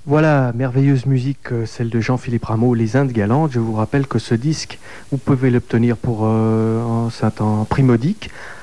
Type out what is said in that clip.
Voilà, merveilleuse musique, celle de Jean-Philippe Rameau, Les Indes galantes. Je vous rappelle que ce disque, vous pouvez l'obtenir pour c'est un prix modique.